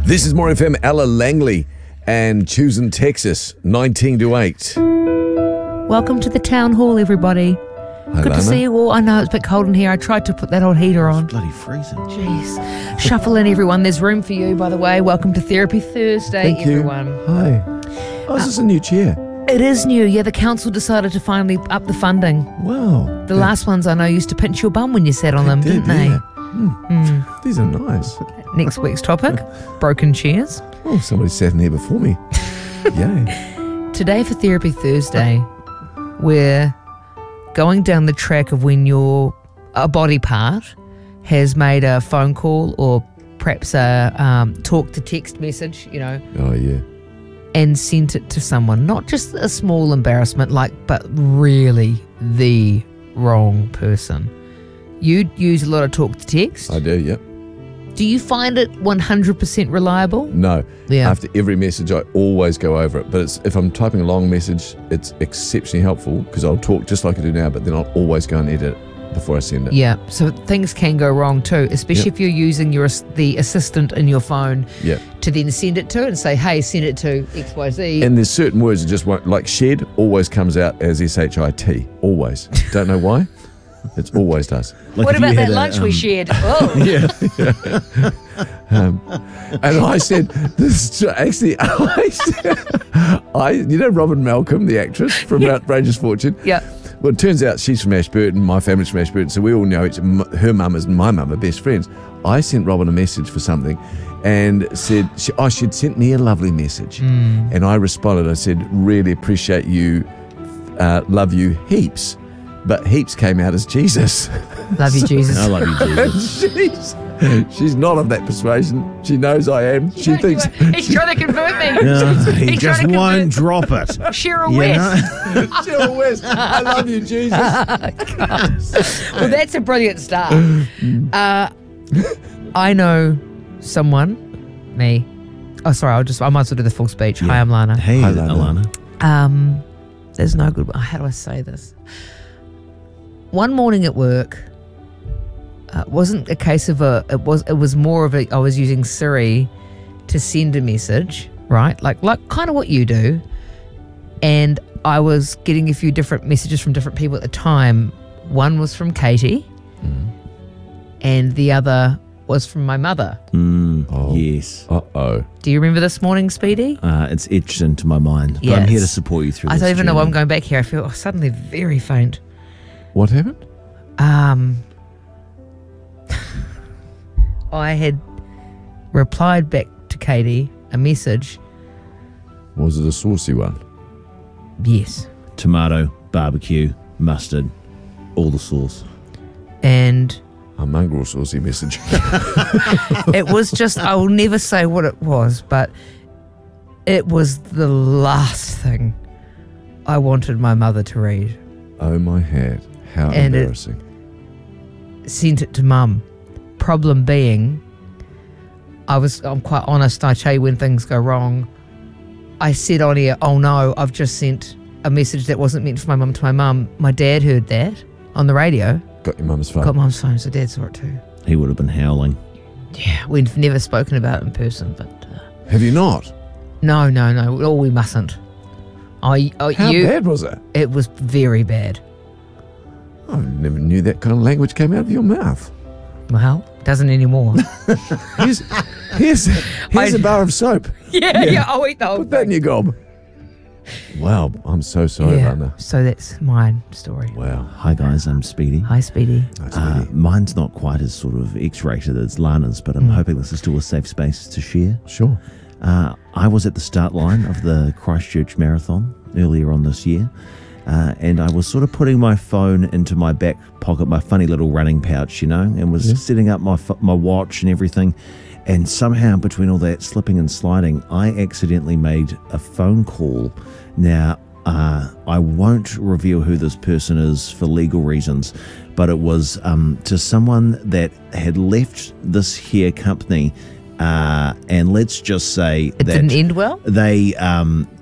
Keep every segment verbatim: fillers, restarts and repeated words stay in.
This is More F M, Ella Langley and Choosing Texas, nineteen to eight. Welcome to the town hall, everybody. Hi, Good Lana. to see you all. I know it's a bit cold in here. I tried to put that old heater on. It's bloody freezing. Jeez. Shuffle in, everyone. There's room for you, by the way. Welcome to Therapy Thursday, Thank you. everyone. Hi. Oh, is this a new chair? It is new. Yeah, the council decided to finally up the funding. Wow. The last ones I know used to pinch your bum when you sat on them, They did, didn't they? yeah. Mm. These are nice. Next week's topic, broken chairs. Oh, somebody sat in here before me. Yay. Today for Therapy Thursday, we're going down the track of when your a body part has made a phone call or perhaps a um, talk to text message, you know, Oh, yeah. and sent it to someone. Not just a small embarrassment, like, but really the wrong person. You use a lot of talk to text. I do, yep. Do you find it one hundred percent reliable? No. Yeah. After every message, I always go over it. But it's, if I'm typing a long message, it's exceptionally helpful because I'll talk just like I do now, but then I'll always go and edit it before I send it. Yeah, so things can go wrong too, especially Yep. if you're using your the assistant in your phone Yeah. to then send it to and say, hey, send it to X Y Z. And there's certain words that just won't, like shed always comes out as S H I T. Always. Don't know why. It always does. Like what if you about that had a, lunch we um, shared? Oh, Yeah. Um, and I said, this is actually, I, said, I, you know, Robin Malcolm, the actress from Outrageous Fortune. yeah. Well, it turns out she's from Ashburton, my family's from Ashburton, so we all know each, m- her mum and my mum are best friends. I sent Robin a message for something and said, she, oh, she'd sent me a lovely message. Mm. And I responded, I said, really appreciate you, uh, love you heaps. But heaps came out as Jesus. Love you, Jesus. I love you, Jesus. she's, she's not of that persuasion. She knows I am. She thinks... He's trying to convert me. No, he He's just trying to won't convert drop it. Cheryl You West. know? Cheryl West, I love you, Jesus. Well, that's a brilliant start. Uh, I know someone, me. Oh, sorry, I'll just, I might as well do the full speech. Hi, Yeah. I'm Lana. Hey, Hi, Lana. Alana. Um, there's no good. How do I say this? One morning at work, uh, wasn't a case of a. It was. It was more of a. I was using Siri to send a message, right? Like, like kind of what you do, and I was getting a few different messages from different people at the time. One was from Katie, and the other was from my mother. Mm, Oh. Yes. Uh-oh. Do you remember this morning, Speedy? Uh, it's etched into my mind. But Yeah, I'm here to it's- support you through I this don't even know why I'm journey. going back here. I feel oh, suddenly very faint. What happened? Um, I had replied back to Katie a message. Was it a saucy one? Yes. Tomato, barbecue, mustard, all the sauce. And A mongrel saucy message. it was just, I will never say what it was, but it was the last thing I wanted my mother to read. Oh, my hat. How And it- embarrassing. Sent it to Mum. Problem being, I was, I'm quite honest, I tell you when things go wrong. I said on here, oh no, I've just sent a message that wasn't meant for my mum to my mum. My dad heard that on the radio. Got your mum's phone. Got mum's phone, so dad saw it too. He would have been howling. Yeah, we've never spoken about it in person, but uh, Have you not? no, no, no. Oh, we mustn't. I, oh, How you, bad was it? It was very bad. I never knew that kind of language came out of your mouth. Well, doesn't anymore. Here's, here's, here's I- a bar of soap. yeah, yeah, I'll eat the whole Put that in your gob. Wow, I'm so sorry, yeah. Lana. So that's my story. Wow. Hi guys, I'm Speedy. Hi, Speedy. Nice Uh, meeting mine's not quite as sort of X-rated as Lana's, but I'm Mm. hoping this is still a safe space to share. you. Sure. Uh, I was at the start line of the Christchurch Marathon earlier on this year, uh, and I was sort of putting my phone into my back pocket, my funny little running pouch, you know, and was Yeah. setting up my ph- my watch and everything. And somehow, between all that slipping and sliding, I accidentally made a phone call. Now, uh, I won't reveal who this person is for legal reasons, but it was um, to someone that had left this here company. Uh, and let's just say It that didn't end well? they um,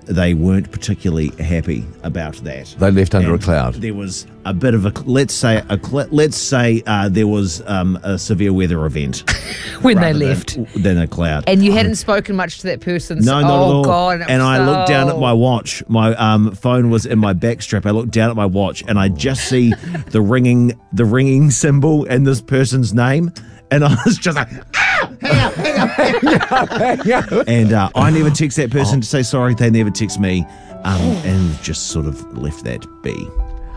they weren't particularly happy about that. They left under And a cloud. There was a bit of a let's say a let's say uh, there was um, a severe weather event when they rather left. than, than a cloud. And you hadn't spoken much to that person. No, so, not oh at all. God, and I so... looked down at my watch. My um, phone was in my back strap. I looked down at my watch, and I just see the ringing, the ringing symbol and this person's name, and I was just like, ah, hang up, hang up, hang up, hang up. And uh, I never text that person to say sorry. They never text me, um, and just sort of left that be.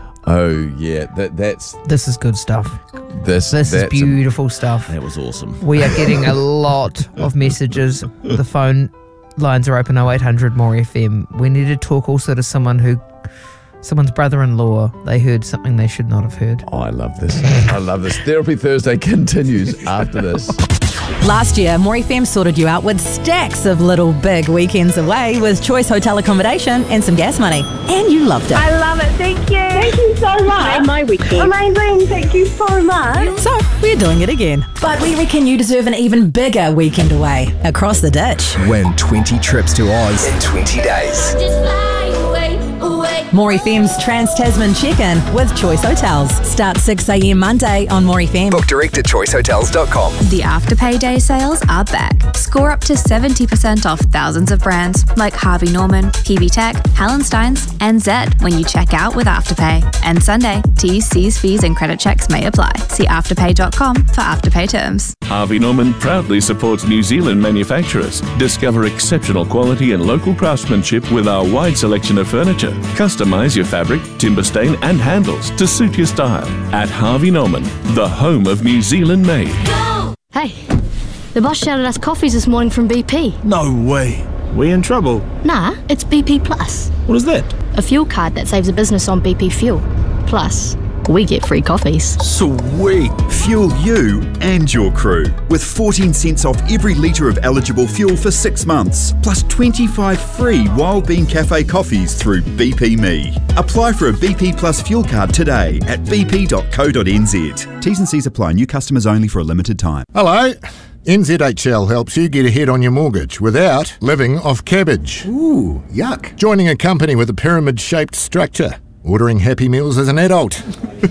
Oh yeah, that that's This is good stuff. this. This is that's a- beautiful stuff. That was awesome. We are getting a lot of messages. The phone lines are open oh eight hundred more F M. We need to talk also to someone who, someone's brother-in-law, they heard something they should not have heard. Oh, I love this. I love this. Therapy Thursday continues after this. Last year, More F M sorted you out with stacks of little big weekends away with choice hotel accommodation and some gas money. And you loved it. I love it. Thank you. Thank you so much. Made my weekend. Amazing. Thank you so much. So, we're doing it again. But we reckon you deserve an even bigger weekend away across the ditch. Win twenty trips to Oz in twenty days. Just fly away, away. More F M's Trans-Tasman check-in with Choice Hotels. Start six a.m. Monday on More F M. Book direct at choice hotels dot com. The Afterpay Day sales are back. Score up to seventy percent off thousands of brands like Harvey Norman, P B Tech, Hallensteins, and Zed when you check out with Afterpay. And Sunday, T's, C's, fees and credit checks may apply. See afterpay dot com for Afterpay terms. Harvey Norman proudly supports New Zealand manufacturers. Discover exceptional quality and local craftsmanship with our wide selection of furniture. Customize your fabric, timber stain and handles to suit your style. At Harvey Norman, the home of New Zealand made. Go! Hey, the boss shouted us coffees this morning from B P. No way. We in trouble? Nah, it's B P Plus. What is that? A fuel card that saves a business on B P fuel. Plus, we get free coffees. Sweet. Fuel you and your crew with fourteen cents off every litre of eligible fuel for six months, plus twenty-five free Wild Bean Cafe coffees through B P Me. Apply for a B P Plus fuel card today at b p dot co dot n z. T's and C's apply. New customers only for a limited time. Hello. N Z H L helps you get ahead on your mortgage without living off cabbage. Ooh, yuck. Joining a company with a pyramid-shaped structure. Ordering Happy Meals as an adult.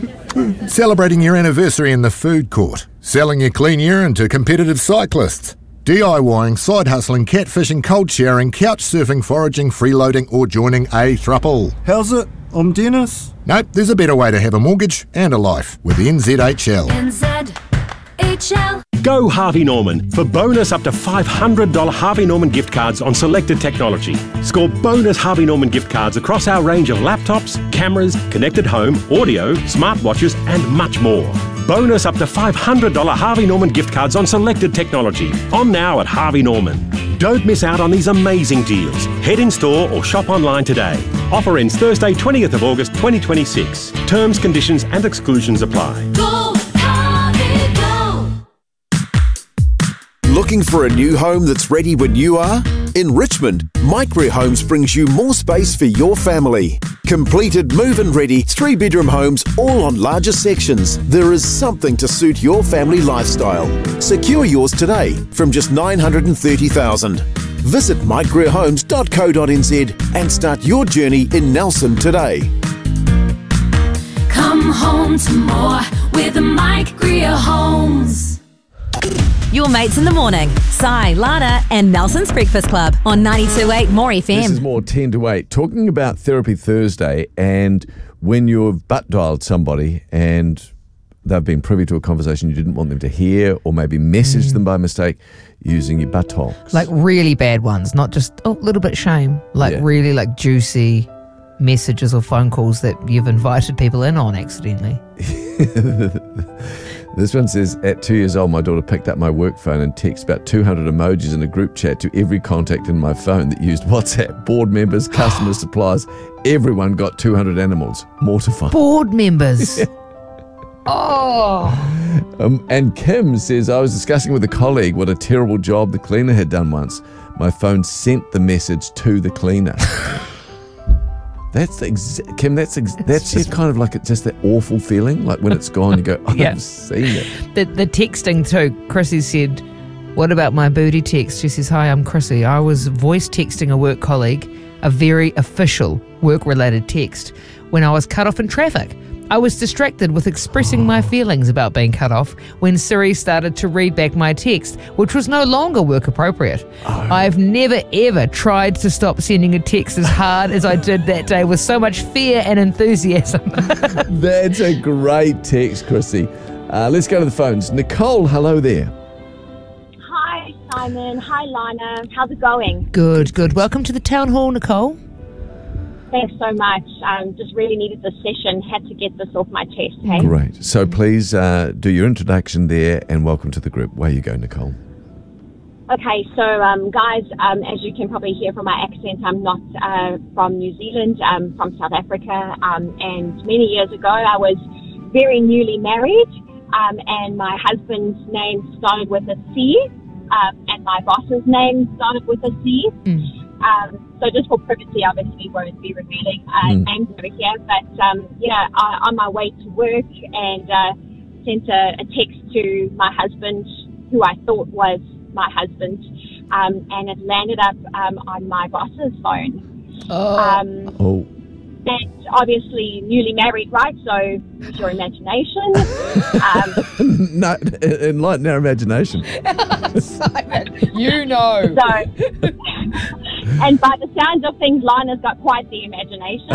Celebrating your anniversary in the food court. Selling your clean urine to competitive cyclists. DIYing, side hustling, catfishing, cold showering, couch surfing, foraging, freeloading or joining a thruple. How's it? I'm Dennis. Nope, there's a better way to have a mortgage and a life with N Z H L. N Z H L. Go Harvey Norman for bonus up to five hundred dollars Harvey Norman gift cards on selected technology. Score bonus Harvey Norman gift cards across our range of laptops, cameras, connected home, audio, smartwatches and much more. Bonus up to five hundred dollars Harvey Norman gift cards on selected technology. On now at Harvey Norman. Don't miss out on these amazing deals. Head in store or shop online today. Offer ends Thursday, twentieth of August twenty twenty-six. Terms, conditions and exclusions apply. Go, Harvey, go! Looking for a new home that's ready when you are? In Richmond, Micro Homes brings you more space for your family. Completed move-in ready three-bedroom homes all on larger sections. There is something to suit your family lifestyle. Secure yours today from just nine hundred thirty thousand dollars. Visit micro homes dot co dot n z and start your journey in Nelson today. Come home to more with the Mike Greer Homes. Your mates in the morning. Sai, Lana and Nelson's Breakfast Club on ninety-two point eight More F M. This is more ten to eight. Talking about Therapy Thursday and when you've butt dialed somebody and they've been privy to a conversation you didn't want them to hear or maybe messaged mm. them by mistake using your buttocks. Like really bad ones, not just a oh, little bit shame. Like yeah. really like juicy messages or phone calls that you've invited people in on accidentally. This one says, at two years old, my daughter picked up my work phone and texted about two hundred emojis in a group chat to every contact in my phone that used WhatsApp. Board members, customers, suppliers, everyone got two hundred animals. Mortified. Board members. Oh. Um, and Kim says, I was discussing with a colleague what a terrible job the cleaner had done once. My phone sent the message to the cleaner. That's the ex- Kim. That's ex- that's just kind of like it, just that awful feeling, like when it's gone, you go, I've yeah. seen it. The the texting too. Chrissy said, "What about my booty text?" She says, "Hi, I'm Chrissy. I was voice texting a work colleague. a very official work-related text when I was cut off in traffic. I was distracted with expressing my feelings about being cut off when Siri started to read back my text, which was no longer work appropriate. Oh. I've never ever tried to stop sending a text as hard as I did that day with so much fear and enthusiasm. That's a great text, Chrissy. Uh, let's go to the phones. Nicole, hello there. Hi, Simon. Hi, Lana. How's it going? Good, good. Welcome to the town hall, Nicole. Thanks so much. Um, just really needed this session. Had to get this off my chest. Hey. Great. So please uh, do your introduction there and welcome to the group. Away you go, Nicole. Okay, so um, guys, um, as you can probably hear from my accent, I'm not uh, from New Zealand. I'm from South Africa. Um, and many years ago, I was very newly married, um, and my husband's name started with a C, um, and my boss's name started with a C. Mm. Um, so just for privacy, obviously, won't be revealing uh, mm. names over here. But um, yeah, I, on my way to work, and uh, sent a, a text to my husband, who I thought was my husband, um, and it landed up um, on my boss's phone. Oh. Um, oh. And obviously, newly married, right? So use your imagination. um, no, enlighten our imagination. Simon, you know. So, and by the sounds of things, Lana's got quite the imagination.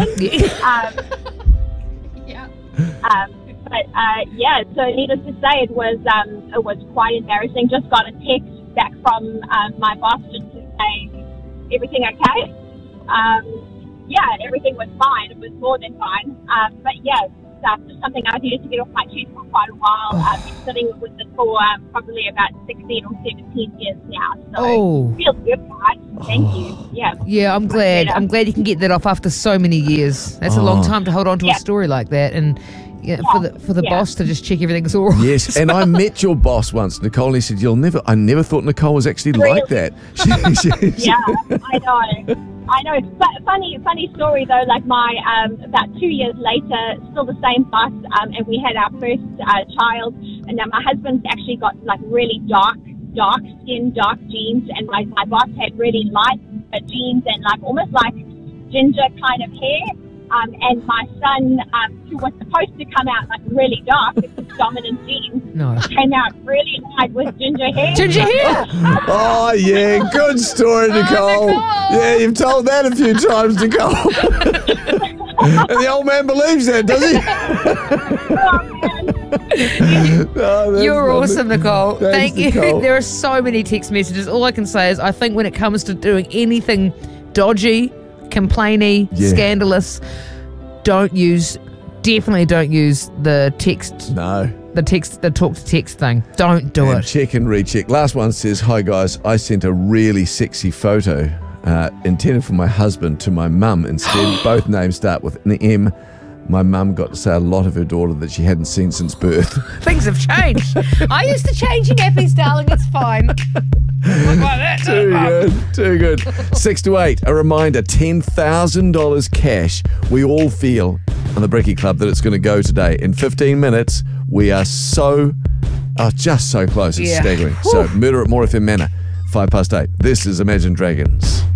um, yeah. Um, but uh, yeah, so needless to say, it was um, it was quite embarrassing. Just got a text back from um, my boss just to say, everything okay? Um, yeah, everything was fine. It was more than fine. Um, but yeah, uh, just something I needed to get off my chest for quite a while. I've been sitting with it for um, probably about sixteen or seventeen years now. So oh. it feels good, guys. Thank oh. you. Yeah. Yeah, I'm glad. I'm glad you can get that off after so many years. That's oh. a long time to hold on to yeah. a story like that. And yeah, yeah. for the for the yeah. boss to just check everything's all right. Yes, and I met your boss once, Nicole, and he said, "You'll never." I never thought Nicole was actually really? like that. Yeah, I know. I know. F- funny, funny story though. Like my um, about two years later, still the same boss, um, and we had our first uh, child. And now my husband's actually got like really dark, dark skin, dark jeans, and my my boss had really light uh, jeans and like almost like ginger kind of hair. Um, and my son, um, who was supposed to come out like really dark, with his dominant genes, no. came out really light with ginger hair. Ginger hair! Oh, yeah, good story, Nicole. Oh, Nicole. Yeah, you've told that a few times, Nicole. And the old man believes that, does he? Oh, oh, You're lovely. awesome, Nicole. Thanks, Thank you. Nicole. There are so many text messages. All I can say is I think when it comes to doing anything dodgy, complainy, yeah. scandalous, don't use, definitely don't use the text. No. The text, the talk to text thing. Don't do and it. Check and recheck. Last one says, "Hi guys, I sent a really sexy photo uh, intended for my husband to my mum. Instead, both names start with an M. My mum got to say a lot of her daughter that she hadn't seen since birth." Things have changed. I used to change your nappies, darling. It's fine. Look like that. Too good, too good. Six to eight. A reminder: ten thousand dollars cash. We all feel on the Bricky Club that it's going to go today. In fifteen minutes, we are so, oh, just so close. It's yeah. staggering. Whew. So, Murder at More F M Manor, five past eight. This is Imagine Dragons.